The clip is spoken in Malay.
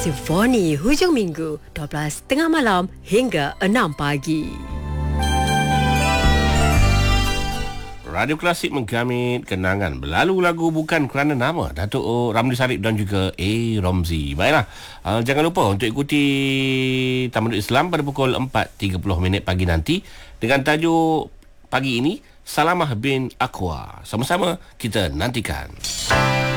Symphony hujung minggu 12.30 malam hingga 6 pagi. Radio Klasik menggamit kenangan berlalu lagu bukan kerana nama Datuk Ramli Sarip dan juga A. Romzi. Baiklah, jangan lupa untuk ikuti Tamadun Islam pada pukul 4.30 pagi nanti dengan tajuk pagi ini Salamah bin Aqwa. Sama-sama kita nantikan.